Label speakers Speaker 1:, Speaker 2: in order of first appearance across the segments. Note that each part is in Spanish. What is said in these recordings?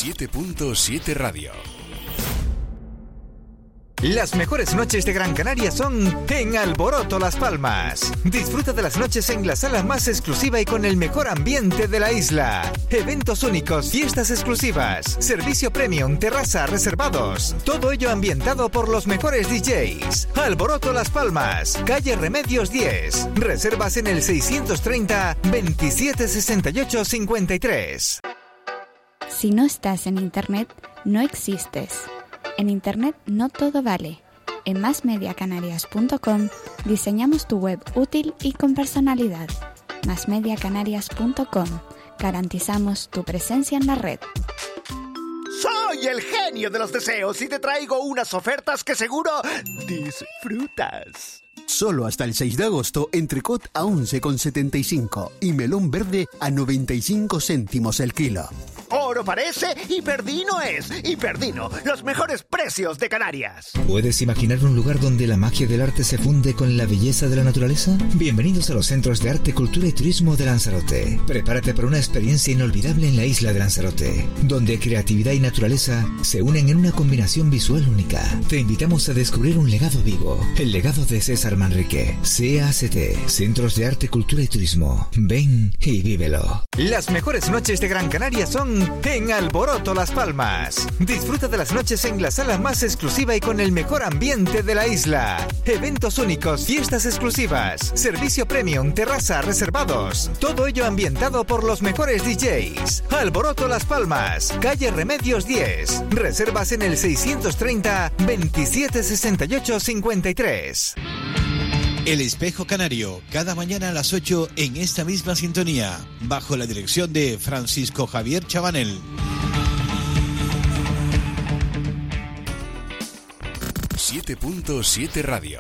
Speaker 1: 7.7 Radio.
Speaker 2: Las mejores noches de Gran Canaria son en Alboroto Las Palmas. Disfruta de las noches en la sala más exclusiva y con el mejor ambiente de la isla. Eventos únicos, fiestas exclusivas, servicio premium, terraza, reservados. Todo ello ambientado por los mejores DJs. Alboroto Las Palmas, calle Remedios 10. Reservas en el 630 27 68 53.
Speaker 3: Si no estás en Internet, no existes. En Internet no todo vale. En masmediacanarias.com diseñamos tu web útil y con personalidad. masmediacanarias.com. Garantizamos tu presencia en la red.
Speaker 4: Soy el genio de los deseos y te traigo unas ofertas que seguro disfrutas.
Speaker 5: Solo hasta el 6 de agosto, entrecot a 11,75 y melón verde a 95 céntimos el kilo.
Speaker 4: Oro parece y Perdino es. Y Perdino, los mejores precios de Canarias.
Speaker 6: ¿Puedes imaginar un lugar donde la magia del arte se funde con la belleza de la naturaleza? Bienvenidos a los Centros de Arte, Cultura y Turismo de Lanzarote. Prepárate para una experiencia inolvidable en la isla de Lanzarote, donde creatividad y naturaleza se unen en una combinación visual única. Te invitamos a descubrir un legado vivo, el legado de César Manrique. CACT, Centros de Arte, Cultura y Turismo. Ven y vívelo.
Speaker 2: Las mejores noches de Gran Canaria son en Alboroto Las Palmas. Disfruta de las noches en la sala más exclusiva y con el mejor ambiente de la isla. Eventos únicos, fiestas exclusivas, servicio premium, terraza, reservados. Todo ello ambientado por los mejores DJs. Alboroto Las Palmas, calle Remedios 10. Reservas en el 630 27 68 53.
Speaker 7: El Espejo Canario, cada mañana a las 8 en esta misma sintonía, bajo la dirección de Francisco Javier Chabanel.
Speaker 1: 7.7 Radio.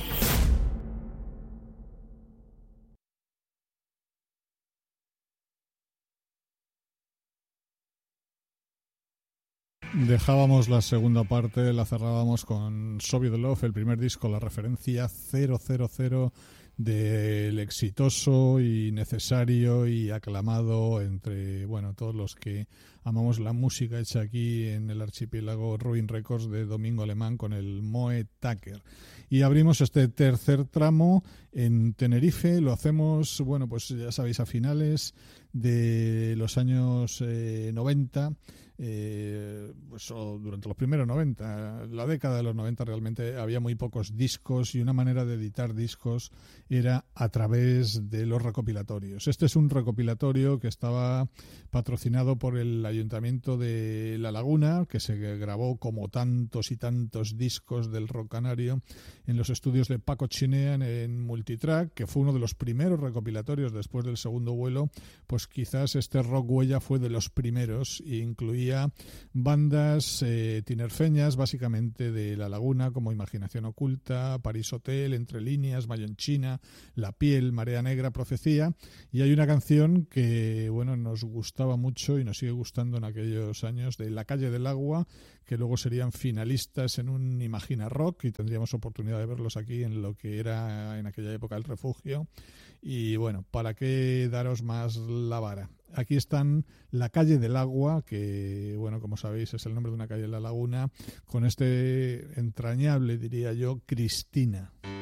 Speaker 8: Dejábamos la segunda parte, la cerrábamos con Show You The Love, el primer disco, la referencia 000 del exitoso y necesario y aclamado entre, bueno, todos los que amamos la música hecha aquí en el archipiélago Ruin Records de Domingo Alemán con el Moe Tucker. Y abrimos este tercer tramo en Tenerife, lo hacemos, bueno, pues ya sabéis, a finales de los años 90, pues, o durante los primeros 90, la década de los 90 realmente había muy pocos discos y una manera de editar discos era a través de los recopilatorios. Este es un recopilatorio que estaba patrocinado por el Ayuntamiento de La Laguna, que se grabó como tantos y tantos discos del rock canario en los estudios de Paco Chinea en Multitrack, que fue uno de los primeros recopilatorios después del segundo vuelo. Pues quizás este Rock Huella fue de los primeros e incluía bandas tinerfeñas, básicamente de La Laguna, como Imaginación Oculta, París Hotel, Entre Líneas, Mayonchina, La Piel, Marea Negra, Profecía. Y hay una canción que, bueno, nos gustaba mucho y nos sigue gustando en aquellos años, de La Calle del Agua, que luego serían finalistas en un Imagina Rock y tendríamos oportunidad de verlos aquí en lo que era en aquella época el Refugio. Y bueno, ¿para qué daros más la vara? Aquí están La Calle del Agua, que, bueno, como sabéis, es el nombre de una calle en La Laguna, con este entrañable, diría yo, Cristina.